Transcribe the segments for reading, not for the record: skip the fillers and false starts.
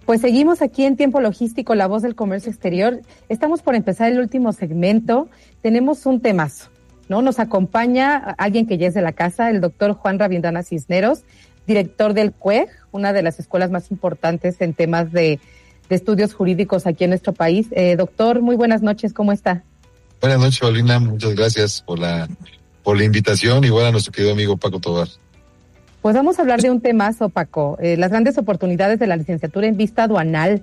Pues seguimos aquí en Tiempo Logístico, la voz del comercio exterior. Estamos por empezar el último segmento. Tenemos un temazo, ¿no? Nos acompaña alguien que ya es de la casa, el doctor Juan Rabindana Cisneros, director del CUEG, una de las escuelas más importantes en temas de estudios jurídicos aquí en nuestro país. Doctor, muy buenas noches, ¿cómo está? Buenas noches, Paulina, muchas gracias por la invitación, igual a nuestro querido amigo Paco Tobar. Pues vamos a hablar de un temazo, Paco, las grandes oportunidades de la licenciatura en vista aduanal.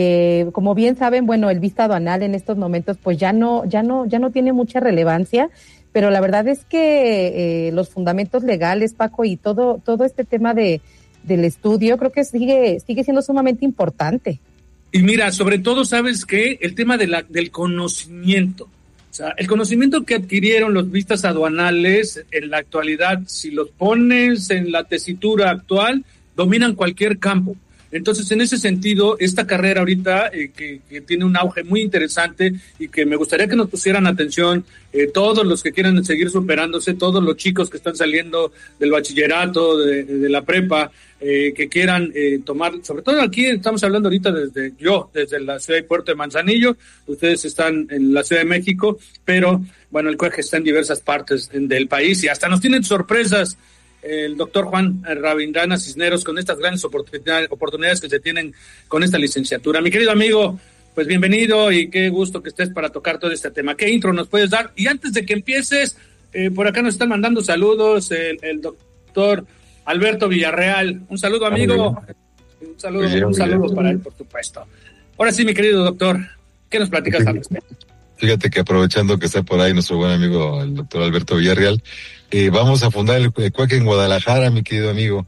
Como bien saben, bueno, el vista aduanal en estos momentos pues ya no tiene mucha relevancia, pero la verdad es que los fundamentos legales, Paco, y todo este tema del estudio, creo que sigue siendo sumamente importante. Y mira, sobre todo, ¿sabes qué? El tema del conocimiento. O sea, el conocimiento que adquirieron los vistas aduanales en la actualidad, si los pones en la tesitura actual, dominan cualquier campo. Entonces, en ese sentido, esta carrera ahorita que tiene un auge muy interesante y que me gustaría que nos pusieran atención todos los que quieran seguir superándose, todos los chicos que están saliendo del bachillerato, de la prepa, que quieran tomar, sobre todo aquí estamos hablando ahorita desde la ciudad y puerto de Manzanillo, ustedes están en la Ciudad de México, pero bueno, el CUEG está en diversas partes del país y hasta nos tienen sorpresas el doctor Juan Rabindana Cisneros con estas grandes oportunidades que se tienen con esta licenciatura. Mi querido amigo, pues bienvenido y qué gusto que estés para tocar todo este tema. ¿Qué intro nos puedes dar? Y antes de que empieces, por acá nos están mandando saludos el doctor Alberto Villarreal. Un saludo, amigo. Un saludo para él, por supuesto. Ahora sí, mi querido doctor, ¿qué nos platicas al respecto? Fíjate que aprovechando que está por ahí nuestro buen amigo, el doctor Alberto Villarreal, vamos a fundar el CUEG en Guadalajara, mi querido amigo.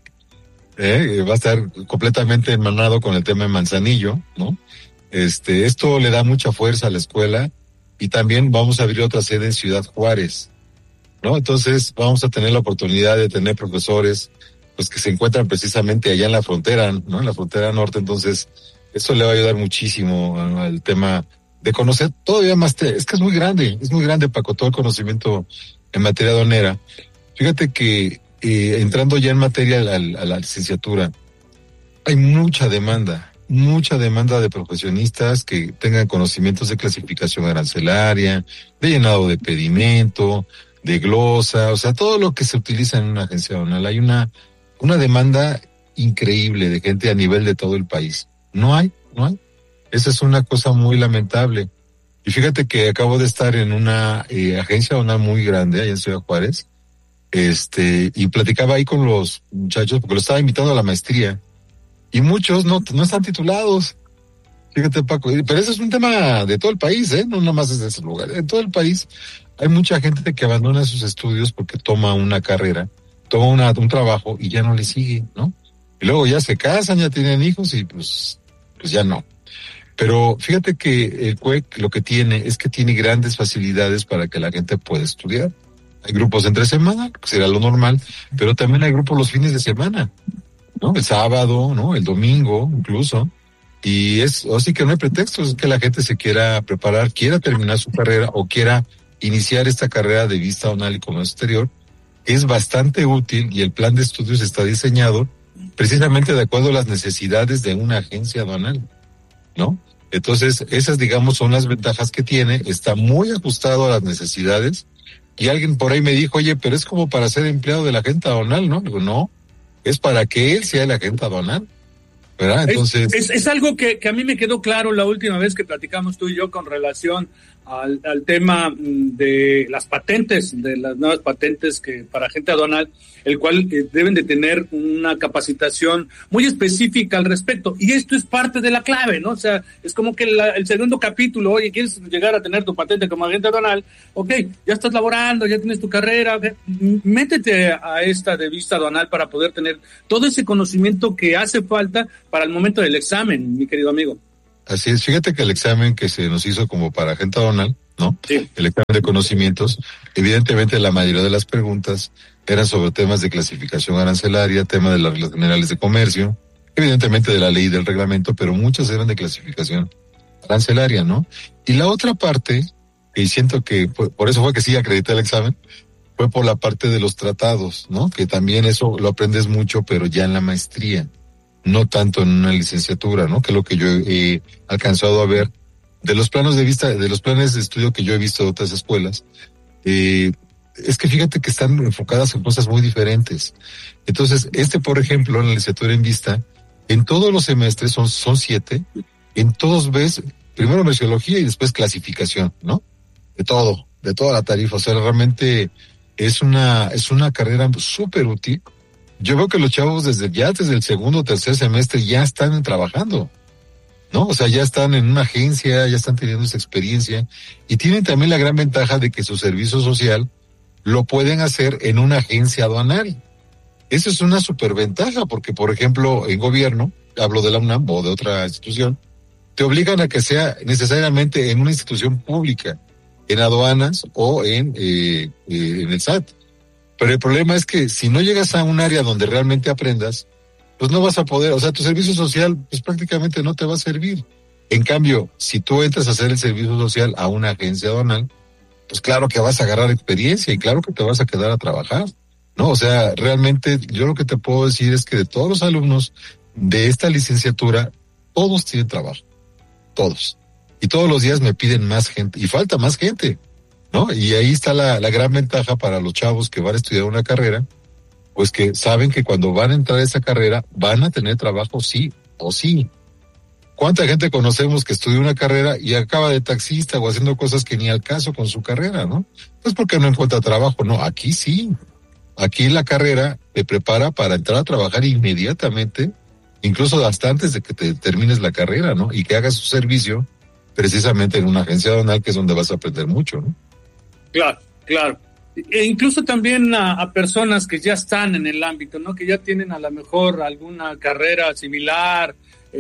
Va a estar completamente hermanado con el tema de Manzanillo, ¿no? Esto le da mucha fuerza a la escuela y también vamos a abrir otra sede en Ciudad Juárez, ¿no? Entonces vamos a tener la oportunidad de tener profesores pues que se encuentran precisamente allá en la frontera, ¿no? En la frontera norte. Entonces eso le va a ayudar muchísimo al tema de conocer todavía más. Es que es muy grande, Paco, todo el conocimiento en materia aduanera. Fíjate que entrando ya en materia a la licenciatura, hay mucha demanda de profesionistas que tengan conocimientos de clasificación arancelaria, de llenado de pedimento, de glosa, o sea, todo lo que se utiliza en una agencia aduanal. Hay una demanda increíble de gente a nivel de todo el país. No hay. Esa es una cosa muy lamentable. Y fíjate que acabo de estar en una agencia aduanal muy grande allá en Ciudad Juárez, y platicaba ahí con los muchachos porque los estaba invitando a la maestría y muchos no están titulados. Fíjate, Paco, pero ese es un tema de todo el país, no nomás es de ese lugar. En todo el país hay mucha gente que abandona sus estudios porque toma una carrera, toma un trabajo y ya no le sigue, ¿no? Y luego ya se casan, ya tienen hijos y pues ya no. Pero fíjate que el CUEG lo que tiene es que tiene grandes facilidades para que la gente pueda estudiar. Hay grupos entre semana, que será lo normal, pero también hay grupos los fines de semana, ¿no? El sábado, ¿no? El domingo, incluso. Y así que no hay pretextos, es que la gente se quiera preparar, quiera terminar su carrera o quiera iniciar esta carrera de vista aduanal y comercio exterior. Es bastante útil y el plan de estudios está diseñado precisamente de acuerdo a las necesidades de una agencia aduanal, ¿no? Entonces, esas, digamos, son las ventajas que tiene, está muy ajustado a las necesidades. Y alguien por ahí me dijo, oye, pero es como para ser empleado de la agente aduanal, ¿no? Digo, no, es para que él sea el agente aduanal, ¿verdad? Entonces... Es algo que a mí me quedó claro la última vez que platicamos tú y yo con relación al tema de las patentes, de las nuevas patentes que para agente aduanal, el cual deben de tener una capacitación muy específica al respecto. Y esto es parte de la clave, ¿no? O sea, es como que el segundo capítulo, oye, ¿quieres llegar a tener tu patente como agente aduanal? Ok, ya estás laborando, ya tienes tu carrera, okay, métete a esta de vista aduanal para poder tener todo ese conocimiento que hace falta para el momento del examen, mi querido amigo. Así es, fíjate que el examen que se nos hizo como para agente aduanal, ¿no? Sí. El examen de conocimientos, evidentemente la mayoría de las preguntas eran sobre temas de clasificación arancelaria, tema de las reglas generales de comercio, evidentemente de la ley y del reglamento, pero muchas eran de clasificación arancelaria, ¿no? Y la otra parte, y siento que por eso fue que sí acredité el examen, fue por la parte de los tratados, ¿no? Que también eso lo aprendes mucho, pero ya en la maestría. no tanto en una licenciatura, ¿no? Que es lo que yo he alcanzado a ver de los planos de vista, de los planes de estudio que yo he visto de otras escuelas. Es que fíjate que están enfocadas en cosas muy diferentes. Entonces, por ejemplo, en la licenciatura en vista, en todos los semestres, son 7, en todos ves primero merciología y después clasificación, ¿no? De toda la tarifa. O sea, realmente es una carrera súper útil. Yo veo que los chavos desde el segundo o tercer semestre ya están trabajando, ¿no? O sea, ya están en una agencia, ya están teniendo esa experiencia y tienen también la gran ventaja de que su servicio social lo pueden hacer en una agencia aduanal. Eso es una superventaja porque, por ejemplo, en gobierno, hablo de la UNAM o de otra institución, te obligan a que sea necesariamente en una institución pública, en aduanas o en el SAT. Pero el problema es que si no llegas a un área donde realmente aprendas, pues no vas a poder, o sea, tu servicio social pues prácticamente no te va a servir. En cambio, si tú entras a hacer el servicio social a una agencia aduanal, pues claro que vas a agarrar experiencia y claro que te vas a quedar a trabajar, ¿no? O sea, realmente yo lo que te puedo decir es que de todos los alumnos de esta licenciatura, todos tienen trabajo, todos. Y todos los días me piden más gente y falta más gente, ¿no? Y ahí está la gran ventaja para los chavos que van a estudiar una carrera, pues que saben que cuando van a entrar a esa carrera van a tener trabajo sí o sí. ¿Cuánta gente conocemos que estudia una carrera y acaba de taxista o haciendo cosas que ni al caso con su carrera, ¿no? Pues porque no encuentra trabajo. No, aquí sí. Aquí la carrera te prepara para entrar a trabajar inmediatamente, incluso hasta antes de que te termines la carrera, ¿no? Y que hagas su servicio precisamente en una agencia aduanal, que es donde vas a aprender mucho, ¿no? Claro. E incluso también a personas que ya están en el ámbito, ¿no? Que ya tienen a lo mejor alguna carrera similar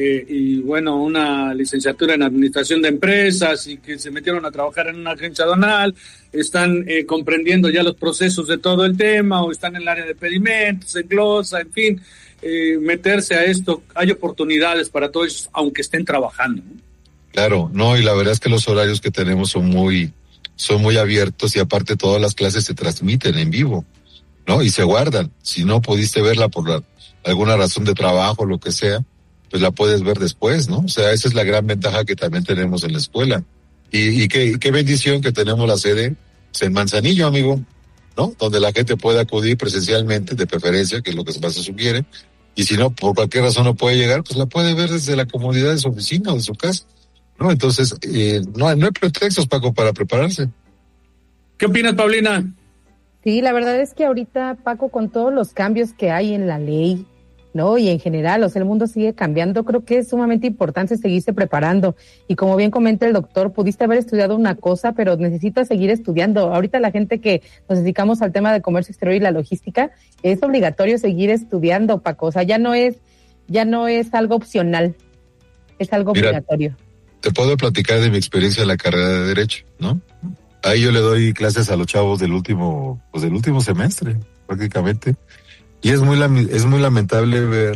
y bueno, una licenciatura en administración de empresas y que se metieron a trabajar en una agencia aduanal, están comprendiendo ya los procesos de todo el tema o están en el área de pedimentos, en glosa, en fin, meterse a esto. Hay oportunidades para todos, aunque estén trabajando, ¿no? Claro, no, y la verdad es que los horarios que tenemos son muy abiertos y aparte todas las clases se transmiten en vivo, ¿no? Y se guardan. Si no pudiste verla por alguna razón de trabajo o lo que sea, pues la puedes ver después, ¿no? O sea, esa es la gran ventaja que también tenemos en la escuela. Y qué bendición que tenemos la sede en Manzanillo, amigo, ¿no? Donde la gente puede acudir presencialmente, de preferencia, que es lo que más se sugiere. Y si no, por cualquier razón no puede llegar, pues la puede ver desde la comodidad de su oficina o de su casa, ¿no? Entonces, no hay pretextos, Paco, para prepararse. ¿Qué opinas, Paulina? Sí, la verdad es que ahorita, Paco, con todos los cambios que hay en la ley, ¿no? Y en general, o sea, el mundo sigue cambiando, creo que es sumamente importante seguirse preparando. Y como bien comenta el doctor, pudiste haber estudiado una cosa, pero necesitas seguir estudiando. Ahorita la gente que nos dedicamos al tema de comercio exterior y la logística, es obligatorio seguir estudiando, Paco. O sea, ya no es algo opcional, es algo obligatorio. Te puedo platicar de mi experiencia en la carrera de Derecho, ¿no? Ahí yo le doy clases a los chavos del último semestre, prácticamente. Y es muy lamentable ver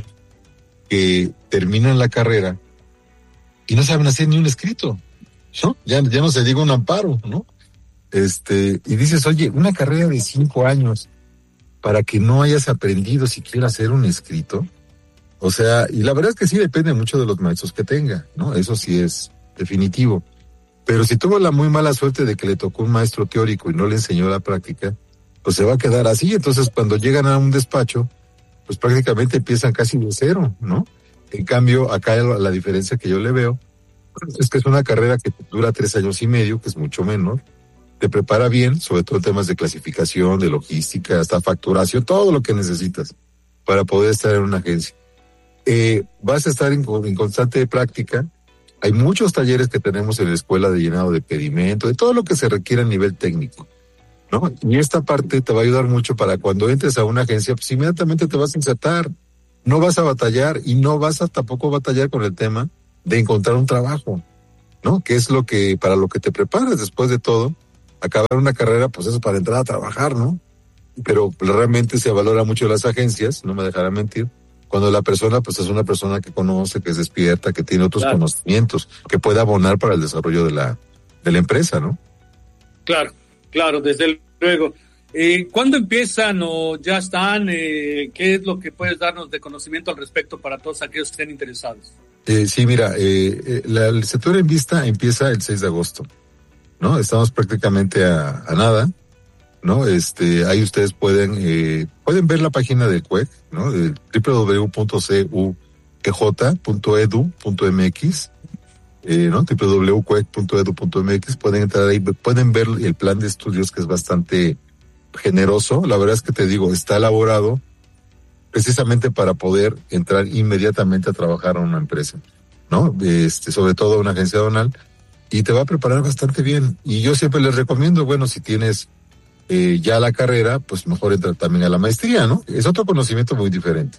que terminan la carrera y no saben hacer ni un escrito, ¿no? Ya no se diga un amparo, ¿no? Y dices, oye, una carrera de 5 años para que no hayas aprendido siquiera hacer un escrito. O sea, y la verdad es que sí depende mucho de los maestros que tenga, ¿no? Eso sí es definitivo. Pero si tuvo la muy mala suerte de que le tocó un maestro teórico y no le enseñó la práctica, pues se va a quedar así. Entonces, cuando llegan a un despacho, pues prácticamente empiezan casi de cero, ¿no? En cambio, acá la diferencia que yo le veo es que es una carrera que dura 3 años y medio, que es mucho menos. Te prepara bien, sobre todo en temas de clasificación, de logística, hasta facturación, todo lo que necesitas para poder estar en una agencia. Vas a estar en constante práctica. Hay muchos talleres que tenemos en la escuela de llenado de pedimento, de todo lo que se requiere a nivel técnico, ¿no? Y esta parte te va a ayudar mucho para cuando entres a una agencia, pues inmediatamente te vas a insertar, no vas a batallar y no vas a tampoco batallar con el tema de encontrar un trabajo, ¿no? Que es para lo que te preparas después de todo. Acabar una carrera, pues eso para entrar a trabajar, ¿no? Pero realmente se valora mucho las agencias, no me dejará mentir, cuando la persona pues es una persona que conoce, que es despierta, que tiene otros conocimientos, que puede abonar para el desarrollo de la empresa, ¿no? Claro, desde luego. ¿Cuándo empiezan o ya están? ¿Qué es lo que puedes darnos de conocimiento al respecto para todos aquellos que estén interesados? Sí, mira, la licenciatura en vista empieza el 6 de agosto, ¿no? Estamos prácticamente a nada, ¿no? Ahí ustedes pueden ver la página del CUEC, ¿no? www.cuej.edu.mx, ¿no? www.cuec.edu.mx, pueden entrar ahí, pueden ver el plan de estudios, que es bastante generoso. La verdad es que te digo, está elaborado precisamente para poder entrar inmediatamente a trabajar a una empresa, ¿no? Sobre todo a una agencia aduanal, y te va a preparar bastante bien. Y yo siempre les recomiendo, bueno, si tienes ya la carrera, pues mejor entrar también a la maestría, ¿no? Es otro conocimiento muy diferente,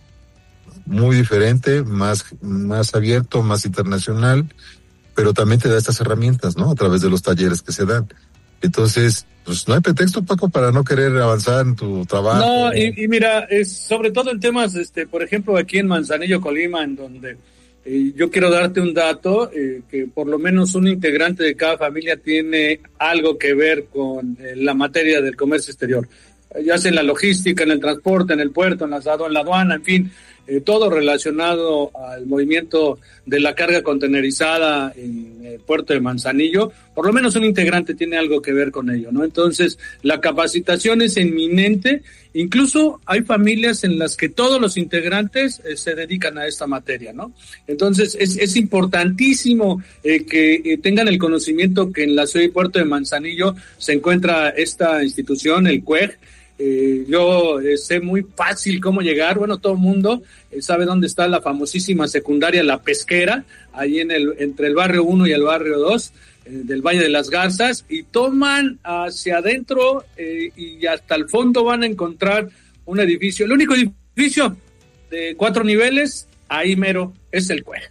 más abierto, más internacional, pero también te da estas herramientas, ¿no? A través de los talleres que se dan. Entonces, pues no hay pretexto, Paco, para no querer avanzar en tu trabajo. No, y mira, sobre todo en temas, por ejemplo, aquí en Manzanillo, Colima, en donde yo quiero darte un dato, que por lo menos un integrante de cada familia tiene algo que ver con la materia del comercio exterior, ya sea en la logística, en el transporte, en el puerto, en la aduana, en fin, todo relacionado al movimiento de la carga contenerizada en el puerto de Manzanillo. Por lo menos un integrante tiene algo que ver con ello, ¿no? Entonces, la capacitación es inminente. Incluso hay familias en las que todos los integrantes se dedican a esta materia, ¿no? Entonces, es importantísimo que tengan el conocimiento que en la ciudad y puerto de Manzanillo se encuentra esta institución, el CUEG. Yo sé muy fácil cómo llegar. Bueno, todo el mundo sabe dónde está la famosísima secundaria La Pesquera, ahí entre el barrio 1 y el barrio 2 del Valle de las Garzas, y toman hacia adentro y hasta el fondo van a encontrar un edificio, el único edificio de 4 niveles, ahí mero es el CUEG,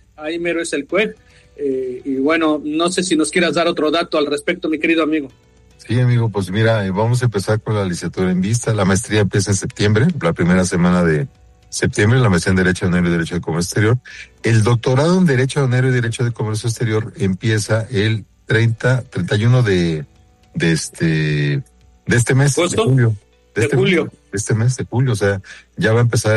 y bueno, no sé si nos quieras dar otro dato al respecto, mi querido amigo. Sí, amigo, pues mira, vamos a empezar con la licenciatura en vista. La maestría empieza en septiembre, la primera semana de septiembre, la maestría en Derecho Aduanero y Derecho de Comercio Exterior. El doctorado en Derecho Aduanero y Derecho de Comercio Exterior empieza el 31 de este mes, ¿Agosto? de julio. De julio. De este mes de julio, o sea, ya va a empezar